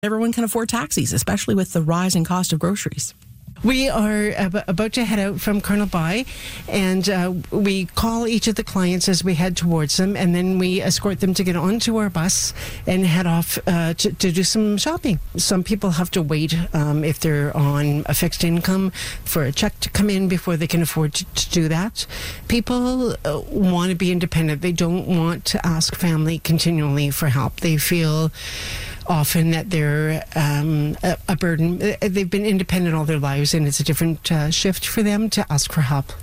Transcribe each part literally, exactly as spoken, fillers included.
everyone can afford taxis, especially with the rising cost of groceries. We are ab- about to head out from Colonel By, and uh, we call each of the clients as we head towards them, and then we escort them to get onto our bus and head off uh, to, to do some shopping. Some people have to wait um, if they're on a fixed income for a check to come in before they can afford to, to do that. People uh, want to be independent. They don't want to ask family continually for help. They feel often that they're um, a, a burden. They've been independent all their lives, and it's a different uh, shift for them to ask for help.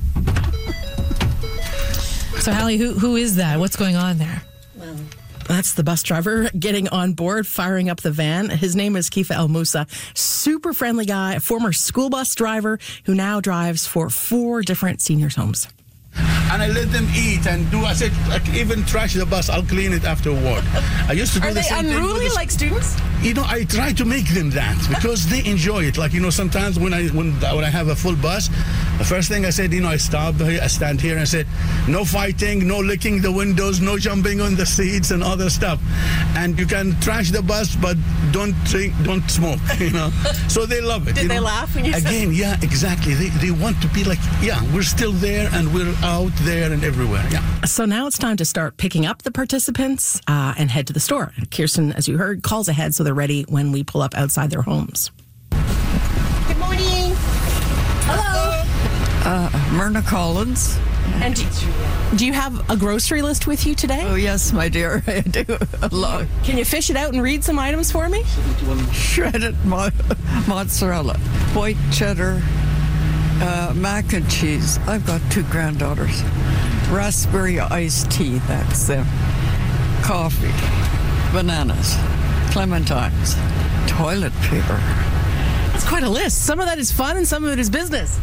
So, Hallie, who who is that? What's going on there? Well, that's the bus driver getting on board, firing up the van. His name is Kifa El Musa. Super friendly guy, a former school bus driver who now drives for four different seniors' homes. And I let them eat and do. I said, like, even trash the bus, I'll clean it afterward. I used to do Are the they same thing with unruly the- like students? You know, I try to make them that because they enjoy it. Like, you know, sometimes when I when when I have a full bus, the first thing I said, you know, I stop here, I stand here and I said, no fighting, no licking the windows, no jumping on the seats and other stuff. And you can trash the bus, but don't drink, don't smoke, you know. So they love it. Did you they know? laugh when you said Again, yeah, exactly. They, they want to be like, yeah, we're still there and we're out there and everywhere, yeah. So now it's time to start picking up the participants uh, and head to the store. Kirsten, as you heard, calls ahead so they're ready when we pull up outside their homes. Good morning. Hello. Uh, Myrna Collins. And do, do you have a grocery list with you today? Oh, yes, my dear, I do. A lot. Can you fish it out and read some items for me? Shredded mo- mozzarella, white cheddar, uh, mac and cheese. I've got two granddaughters. Raspberry iced tea, that's them. Coffee, bananas, clementines, toilet paper. That's quite a list. Some of that is fun and some of it is business.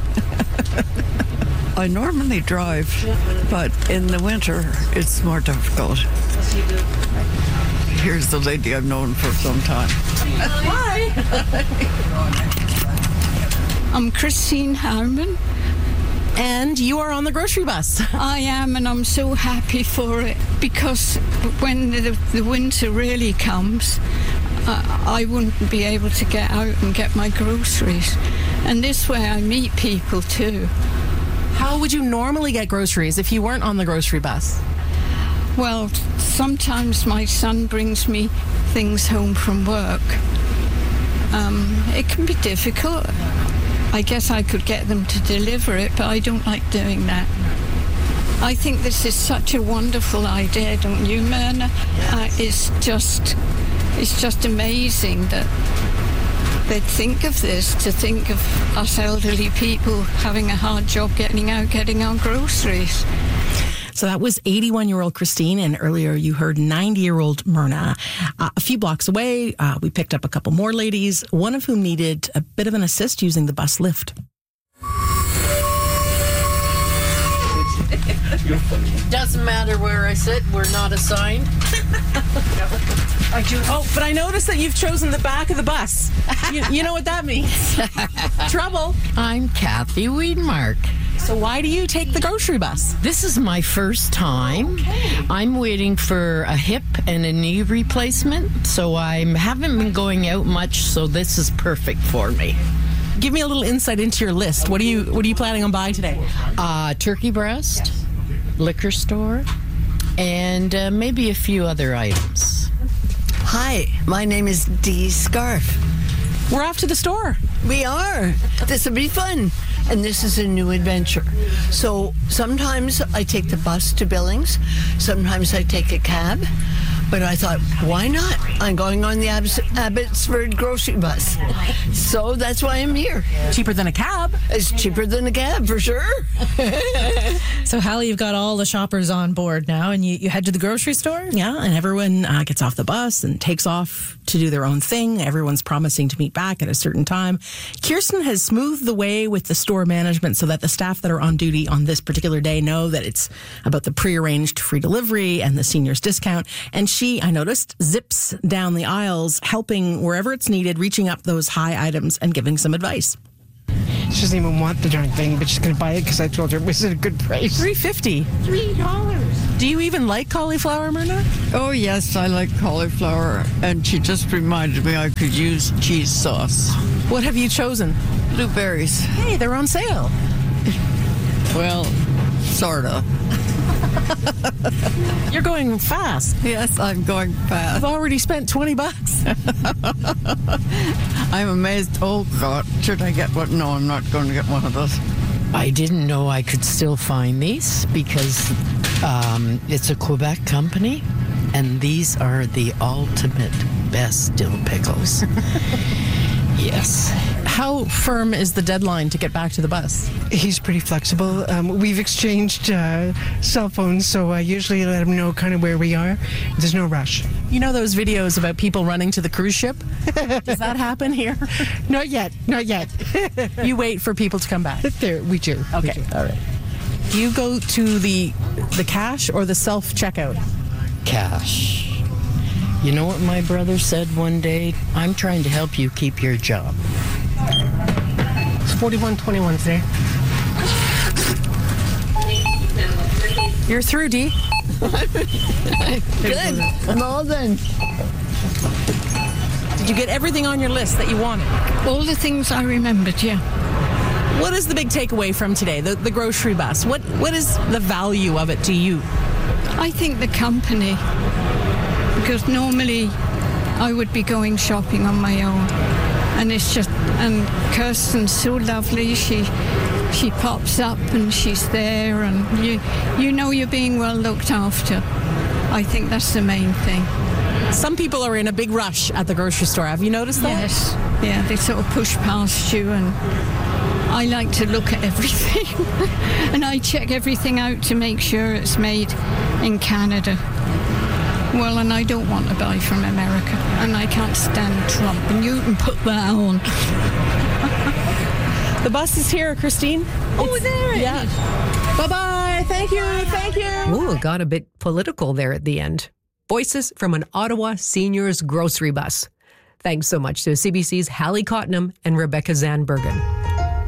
I normally drive, but in the winter, it's more difficult. Here's the lady I've known for some time. Hi. I'm Christine Harmon. And you are on the grocery bus. I am, and I'm so happy for it because when the, the winter really comes, uh, I wouldn't be able to get out and get my groceries. And this way I meet people too. How would you normally get groceries if you weren't on the grocery bus? Well, sometimes my son brings me things home from work. Um, it can be difficult. I guess I could get them to deliver it, but I don't like doing that. I think this is such a wonderful idea, don't you, Myrna? Uh, it's just, it's just amazing that they'd think of this, to think of us elderly people having a hard job getting out, getting our groceries. So that was eighty-one-year-old Christine, and earlier you heard ninety-year-old Myrna. Uh, a few blocks away, uh, we picked up a couple more ladies, one of whom needed a bit of an assist using the bus lift. Doesn't matter where I sit, we're not assigned. I do. Oh, but I noticed that you've chosen the back of the bus. You, you know what that means? Trouble. I'm Kathy Wiedmark. So why do you take the grocery bus? This is my first time. Okay. I'm waiting for a hip and a knee replacement, so I haven't been going out much, so this is perfect for me. Give me a little insight into your list. What are you What are you planning on buying today? Uh, turkey breast, liquor store, and uh, maybe a few other items. Hi, my name is Dee Scarf. We're off to the store. We are. This will be fun. And this is a new adventure. So sometimes I take the bus to Billings. Sometimes I take a cab. But I thought, why not? I'm going on the Abs- Abbotsford grocery bus. So that's why I'm here. Cheaper than a cab. It's cheaper than a cab, for sure. So, Hallie, you've got all the shoppers on board now, and you, you head to the grocery store? Yeah, and everyone uh, gets off the bus and takes off to do their own thing. Everyone's promising to meet back at a certain time. Kirsten has smoothed the way with the store management so that the staff that are on duty on this particular day know that it's about the prearranged free delivery and the seniors discount. And she, I noticed, zips down the aisles, helping wherever it's needed, reaching up those high items and giving some advice. She doesn't even want the darn thing, but she's going to buy it because I told her it was at a good price. three fifty. Three dollars. Do you even like cauliflower, Myrna? Oh, yes, I like cauliflower. And she just reminded me I could use cheese sauce. What have you chosen? Blueberries. Hey, they're on sale. Well, sort of. You're going fast. Yes, I'm going fast. I've already spent twenty bucks. I'm amazed. Oh, God, should I get one? No, I'm not going to get one of those. I didn't know I could still find these because um, it's a Quebec company, and these are the ultimate best dill pickles. Yes. How firm is the deadline to get back to the bus? He's pretty flexible. Um, we've exchanged uh, cell phones, so I usually let him know kind of where we are. There's no rush. You know those videos about people running to the cruise ship? Does that happen here? Not yet. Not yet. You wait for people to come back. There, we do. Okay. We do. All right. Do you go to the the cash or the self checkout? Cash. You know what my brother said one day? I'm trying to help you keep your job. It's forty-one twenty-one today. You're through, Dee. Good. I'm all done. Did you get everything on your list that you wanted? All the things I remembered, yeah. What is the big takeaway from today, the, the grocery bus? What What is the value of it to you? I think the company, because normally I would be going shopping on my own. And it's just, and Kirsten's so lovely. She she pops up and she's there, and you you know you're being well looked after. I think that's the main thing. Some people are in a big rush at the grocery store. Have you noticed that? Yes. Yeah, they sort of push past you, and I like to look at everything. And I check everything out to make sure it's made in Canada. Well, and I don't want to buy from America, and I can't stand Trump, and you can put that on. The bus is here, Christine. Oh, there it yeah. is. Bye-bye. Thank you. Thank you. Ooh, got a bit political there at the end. Voices from an Ottawa seniors grocery bus. Thanks so much to C B C's Hallie Cottenham and Rebecca Zanbergen.